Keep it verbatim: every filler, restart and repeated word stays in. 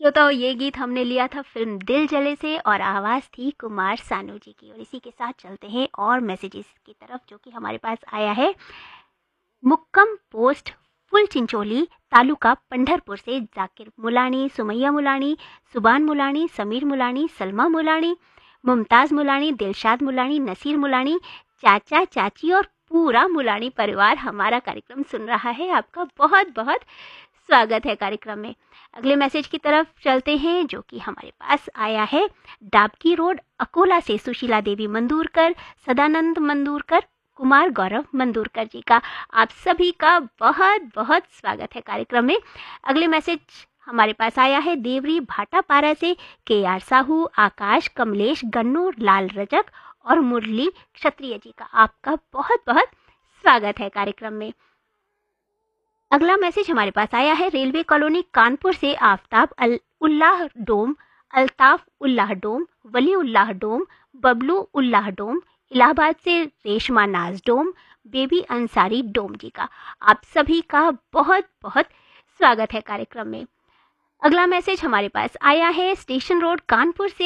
श्रोताओं, ये गीत हमने लिया था फिल्म दिल जले से और आवाज़ थी कुमार सानू जी की। और इसी के साथ चलते हैं और मैसेजेस की तरफ जो कि हमारे पास आया है। मुक्कम पोस्ट फुल चिंचोली तालुका पंढरपुर से जाकिर मुलानी, सुमैया मुलानी, सुबान मुलानी, समीर मुलानी, सलमा मुलानी, मुमताज़ मुलानी, दिलशाद मुलानी, नसीर मुलानी, चाचा चाची और पूरा मुलानी परिवार हमारा कार्यक्रम सुन रहा है। आपका बहुत बहुत स्वागत है कार्यक्रम में। अगले मैसेज की तरफ चलते हैं जो कि हमारे पास आया है डाबकी रोड अकोला से सुशीला देवी मंदूरकर, सदानंद मंदूरकर, कुमार गौरव मंदूरकर जी का। आप सभी का बहुत बहुत स्वागत है कार्यक्रम में। अगले मैसेज हमारे पास आया है देवरी भाटापारा से के आर साहू, आकाश, कमलेश, गन्नू, लाल रजक और मुरली क्षत्रिय जी का। आपका बहुत बहुत स्वागत है कार्यक्रम में। अगला मैसेज हमारे पास आया है रेलवे कॉलोनी कानपुर से आफ्ताब अल उल्लाह डोम, अल्ताफ उल्लाह डोम, वली उल्लाह डोम, बबलू उल्लाह डोम, इलाहाबाद से रेशमा नाज डोम, बेबी अंसारी डोम जी का। आप सभी का बहुत बहुत स्वागत है कार्यक्रम में। अगला मैसेज हमारे पास आया है स्टेशन रोड कानपुर से